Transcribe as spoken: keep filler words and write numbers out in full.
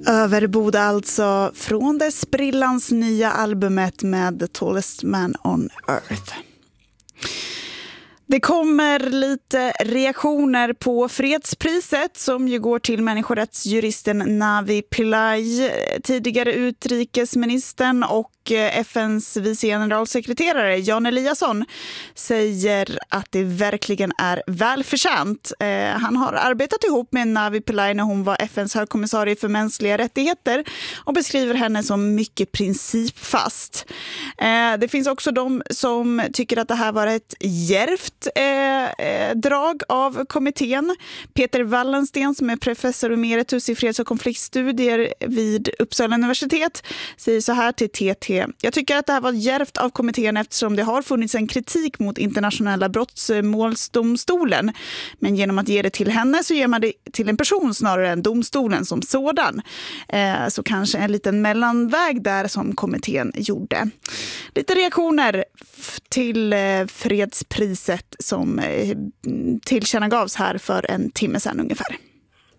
Överboda alltså från det sprillans nya albumet med The Tallest Man on Earth. Det kommer lite reaktioner på fredspriset som ju går till människorättsjuristen Navi Pillay, tidigare utrikesministern, och F N:s vice generalsekreterare Jan Eliasson säger att det verkligen är välförtjänt. Eh, han har arbetat ihop med Navi Pillay när hon var F N:s högkommissarie för mänskliga rättigheter och beskriver henne som mycket principfast. Eh, det finns också de som tycker att det här var ett djärvt Eh, drag av kommittén. Peter Wallensten, som är professor emeritus i freds- och konfliktstudier vid Uppsala universitet, säger så här till T T: jag tycker att det här var djärvt av kommittén eftersom det har funnits en kritik mot internationella brottsmålsdomstolen. Men genom att ge det till henne så ger man det till en person snarare än domstolen som sådan. Eh, så kanske en liten mellanväg där som kommittén gjorde. Lite reaktioner till eh, fredspriset som tillkännagavs här för en timme sedan ungefär.